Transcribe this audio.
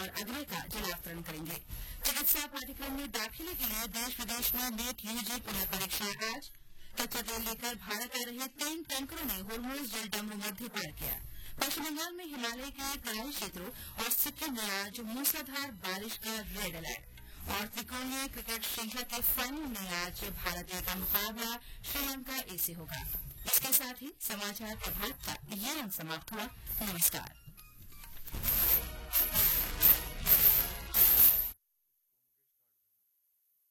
और अग्नि का जलावतरण करेंगे। चिकित्सा पाठ्यक्रम में दाखिले के लिए देश विदेश में नीट यूजी पुनः परीक्षा आज। कच्चा तेल लेकर भारत आ रहे 3 टैंकरों ने होर्मुज जलडम मध्य पार किया। पश्चिम बंगाल में हिमालय के तराई क्षेत्रों और सिक्किम में आज मूसलाधार बारिश का रेड अलर्ट। और त्रिकोणीय क्रिकेट श्रृंखला के फाइनल में आज भारत का मुकाबला श्रीलंका ए से होगा। इसके साथ ही समाचार प्रभात का ये अंक समाप्त हुआ। नमस्कार।